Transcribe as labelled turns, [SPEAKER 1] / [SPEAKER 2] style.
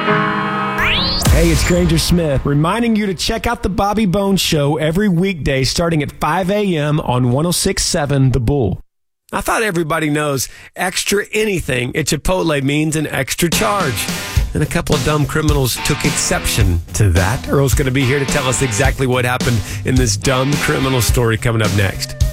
[SPEAKER 1] Hey, it's Granger Smith, reminding you to check out the Bobby Bones Show every weekday starting at 5 a.m. on 106.7 The Bull. I thought everybody knows extra anything at Chipotle means an extra charge. And a couple of dumb criminals took exception to that. Earl's going to be here to tell us exactly what happened in this dumb criminal story coming up next.